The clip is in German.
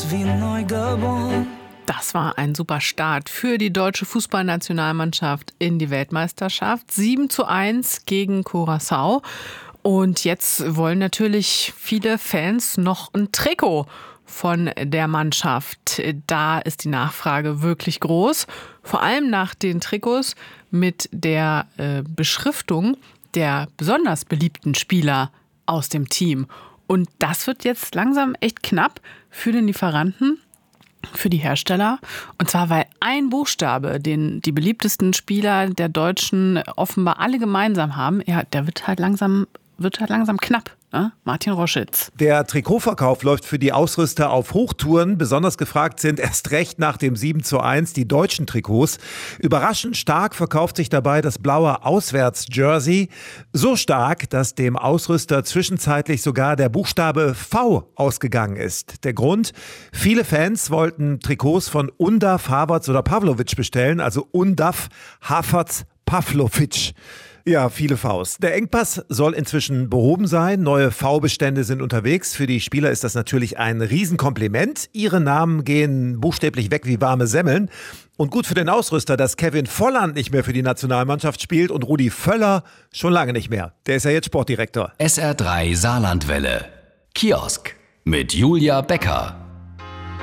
ist wie neugeboren. Das war ein super Start für die deutsche Fußballnationalmannschaft in die Weltmeisterschaft. 7:1 gegen Curaçao. Und jetzt wollen natürlich viele Fans noch ein Trikot von der Mannschaft. Da ist die Nachfrage wirklich groß. Vor allem nach den Trikots mit der Beschriftung der besonders beliebten Spieler aus dem Team. Und das wird jetzt langsam echt knapp für den Lieferanten, für die Hersteller. Und zwar, weil ein Buchstabe, den die beliebtesten Spieler der Deutschen offenbar alle gemeinsam haben, ja, der wird halt langsam knapp. Ne? Martin Roschitz. Der Trikotverkauf läuft für die Ausrüster auf Hochtouren. Besonders gefragt sind erst recht nach dem 7:1 die deutschen Trikots. Überraschend stark verkauft sich dabei das blaue Auswärts-Jersey. So stark, dass dem Ausrüster zwischenzeitlich sogar der Buchstabe V ausgegangen ist. Der Grund? Viele Fans wollten Trikots von Undaf, Havertz oder Pavlovic bestellen. Also Undaf, Havertz, Pavlovic. Ja, viele Vs. Der Engpass soll inzwischen behoben sein. Neue V-Bestände sind unterwegs. Für die Spieler ist das natürlich ein Riesenkompliment. Ihre Namen gehen buchstäblich weg wie warme Semmeln. Und gut für den Ausrüster, dass Kevin Volland nicht mehr für die Nationalmannschaft spielt und Rudi Völler schon lange nicht mehr. Der ist ja jetzt Sportdirektor. SR3 Saarlandwelle. Kiosk mit Julia Becker.